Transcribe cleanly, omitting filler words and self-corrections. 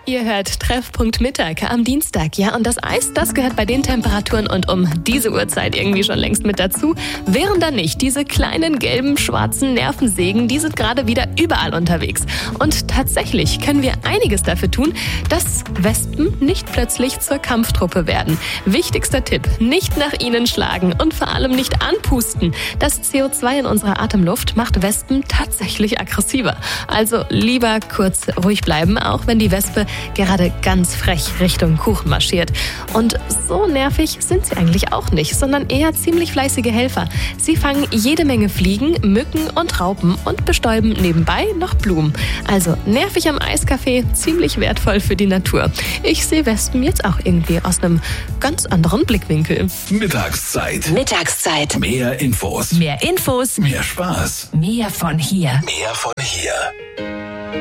Ihr hört Treffpunkt Mittag am Dienstag. Ja, und das Eis, das gehört bei den Temperaturen und um diese Uhrzeit irgendwie schon längst mit dazu. Wären da nicht diese kleinen gelben, schwarzen Nervensägen, die sind gerade wieder überall unterwegs. Und tatsächlich können wir einiges dafür tun, dass Wespen nicht plötzlich zur Kampftruppe werden. Wichtigster Tipp, nicht nach ihnen schlagen und vor allem nicht anpusten. Das CO2 in unserer Atemluft macht Wespen tatsächlich aggressiver. Also lieber kurz ruhig bleiben, auch wenn die Wespe gerade ganz frech Richtung Kuchen marschiert. Und so nervig sind sie eigentlich auch nicht, sondern eher ziemlich fleißige Helfer. Sie fangen jede Menge Fliegen, Mücken und Raupen und bestäuben nebenbei noch Blumen. Also nervig am Eiskaffee, ziemlich wertvoll für die Natur. Ich sehe Wespen jetzt auch irgendwie aus einem ganz anderen Blickwinkel. Mittagszeit. Mehr Infos. Mehr Spaß. Mehr von hier. Mehr von hier.